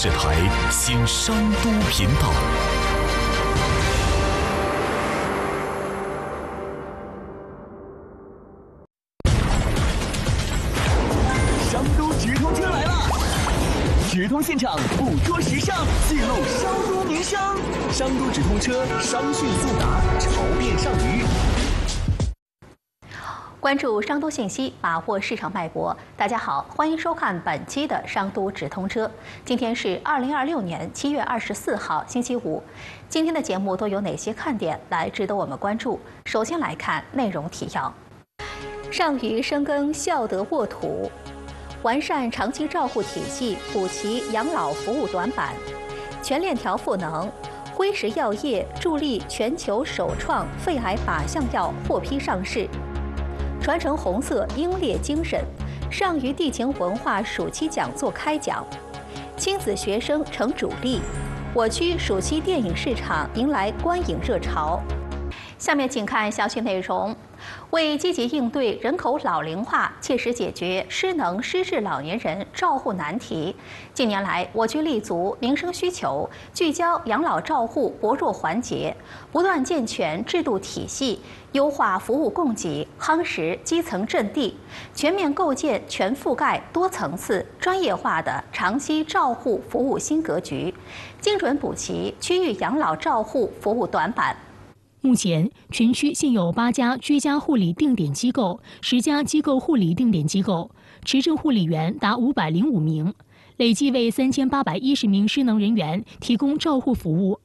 视台新商都频道。 商都直通车来了，直通现场捕捉时尚，记录商都名声。商都直通车，商讯速达，潮变上鱼。 关注商都信息，把握市场脉搏。大家好，欢迎收看本期的商都直通车。今天是2026年7月24号，星期五。今天的节目都有哪些看点来值得我们关注？首先来看内容提要：上虞深耕孝德沃土，完善长期照护体系，补齐养老服务短板；全链条赋能，辉石药业助力全球首创肺癌靶向药获批上市。传承红色英烈精神，上虞地情文化暑期讲座开讲，亲子学生成主力，我区暑期电影市场迎来观影热潮。下面请看详细内容。为积极应对人口老龄化，切实解决失能失智老年人照护难题，近年来我区立足民生需求，聚焦养老照护薄弱环节，不断健全制度体系，优化服务供给，夯实基层阵地，全面构建全覆盖、多层次、专业化的长期照护服务新格局，精准补齐区域养老照护服务短板。 目前，全区现有8家居家护理定点机构、10家机构护理定点机构，持证护理员达505名，累计为3810名失能人员提供照护服务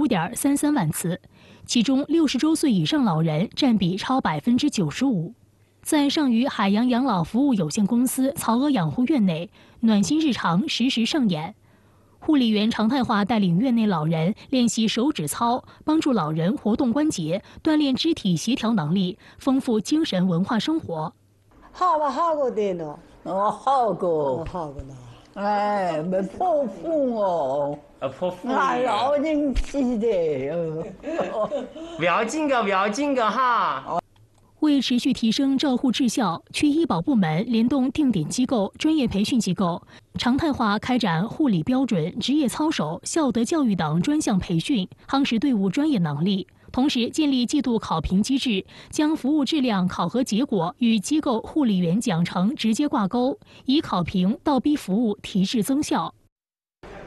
25.33万次，其中60周岁以上老人占比超95%。在上虞海洋养老服务有限公司曹娥养护院内，暖心日常实时上演。护理员常态化带领院内老人练习手指操，帮助老人活动关节，锻炼肢体协调能力，丰富精神文化生活。 好吧，好过点咯。 好过呢。 哎，没破风哦。 破风。 老人气的。 不要紧个哈。 为持续提升照护质效，区医保部门联动定点机构、专业培训机构，常态化开展护理标准、职业操守、孝德教育等专项培训，夯实队伍专业能力。同时，建立季度考评机制，将服务质量考核结果与机构护理员奖惩直接挂钩，以考评倒逼服务提质增效。